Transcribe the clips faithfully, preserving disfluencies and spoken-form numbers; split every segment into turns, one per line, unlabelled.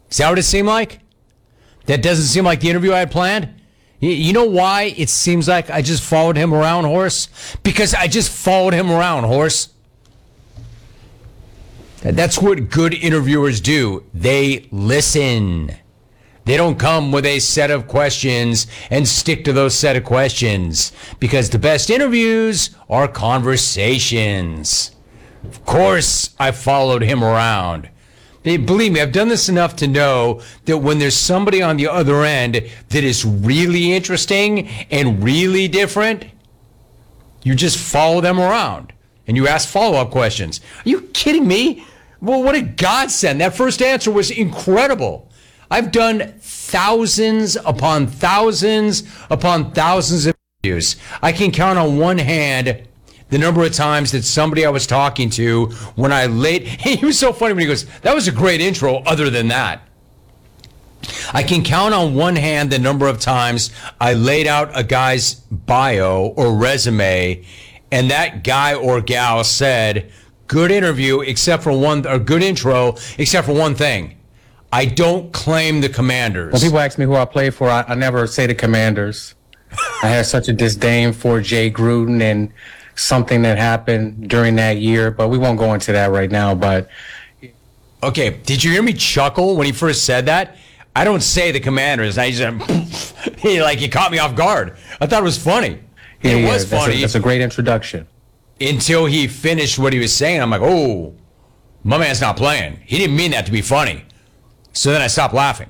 Is that what it seemed like? That doesn't seem like the interview I had planned? You know why it seems like I just followed him around, horse? Because I just followed him around, horse. That's what good interviewers do. They listen. They don't come with a set of questions and stick to those set of questions, because the best interviews are conversations. Of course, I followed him around. Believe me, I've done this enough to know that when there's somebody on the other end that is really interesting and really different, you just follow them around and you ask follow-up questions. Are you kidding me? Well, what a godsend. That first answer was incredible. I've done thousands upon thousands upon thousands of interviews. I can count on one hand the number of times that somebody I was talking to, when I laid, he was so funny when he goes, that was a great intro other than that. I can count on one hand the number of times I laid out a guy's bio or resume, and that guy or gal said, good interview, except for one, or good intro, except for one thing. I don't claim the Commanders.
When people ask me who I play for, I, I never say the Commanders. I have such a disdain for Jay Gruden and something that happened during that year, but we won't go into that right now. But
okay, did you hear me chuckle when he first said that? I don't say the Commanders. I just he like he caught me off guard. I thought it was funny.
Yeah,
it
yeah,
was
that's
funny.
A, that's a great introduction.
Until he finished what he was saying, I'm like, oh, my man's not playing. He didn't mean that to be funny. So then I stopped laughing,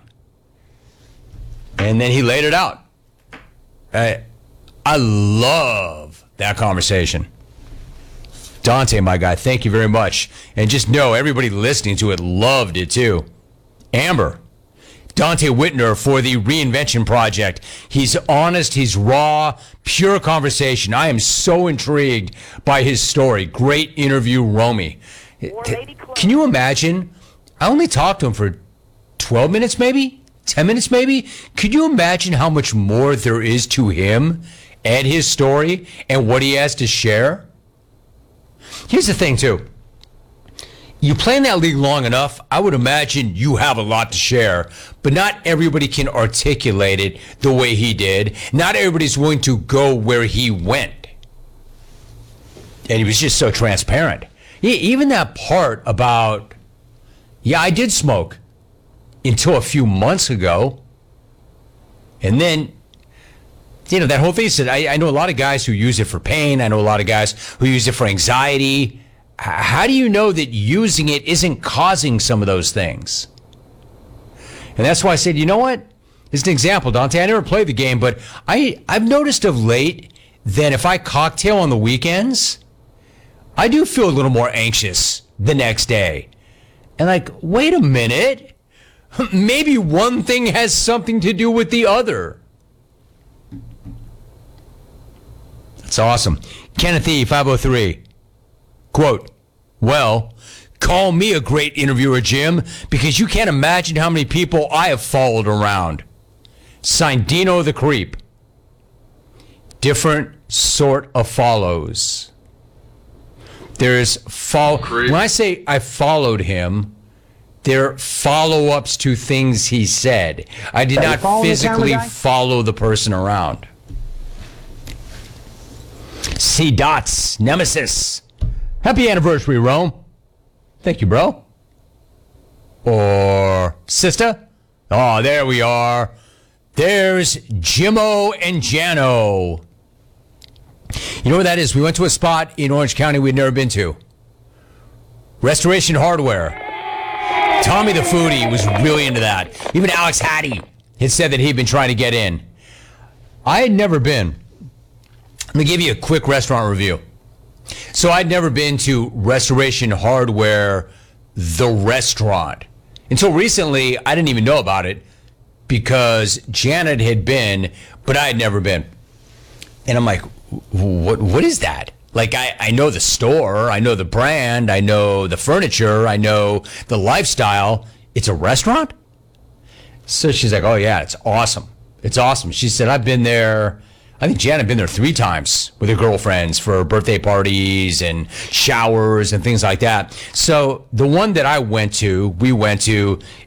and then he laid it out. I, I love that conversation. Dante, my guy, thank you very much. And just know everybody listening to it loved it too. Amber, Dante Whitner for the Reinvention Project. He's honest, he's raw, pure conversation. I am so intrigued by his story. Great interview, Romy. Can you imagine? I only talked to him for twelve minutes maybe? ten minutes maybe? Could you imagine how much more there is to him and his story and what he has to share? Here's the thing, too. You play in that league long enough, I would imagine you have a lot to share, but not everybody can articulate it the way he did. Not everybody's willing to go where he went. And he was just so transparent. Even that part about, yeah, I did smoke until a few months ago. And then, you know, that whole thing said, I, I know a lot of guys who use it for pain. I know a lot of guys who use it for anxiety. H- how do you know that using it isn't causing some of those things? And that's why I said, you know what? As an example, Dante, I never played the game, but I, I've noticed of late that if I cocktail on the weekends, I do feel a little more anxious the next day. And like, wait a minute. Maybe one thing has something to do with the other. That's awesome. Kenneth E, five oh three. Quote, well, call me a great interviewer, Jim, because you can't imagine how many people I have followed around. Signed Dino the Creep. Different sort of follows. There's follow. When I say I followed him, they're follow-ups to things he said. I did not physically follow the person around. C. Dots, Nemesis. Happy anniversary, Rome. Thank you, bro. Or sister. Oh, there we are. There's Jimmo and Jano. You know what that is? We went to a spot in Orange County we'd never been to. Restoration Hardware. Tommy the Foodie was really into that. Even Alex Hattie had said that he'd been trying to get in. I had never been. Let me give you a quick restaurant review. So I'd never been to Restoration Hardware, the restaurant. Until recently, I didn't even know about it because Janet had been, but I had never been. And I'm like, what? What is that? Like, I, I know the store, I know the brand, I know the furniture, I know the lifestyle. It's a restaurant? So she's like, oh, yeah, it's awesome. It's awesome. She said, I've been there, I think Janet had been there three times with her girlfriends for birthday parties and showers and things like that. So the one that I went to, we went to,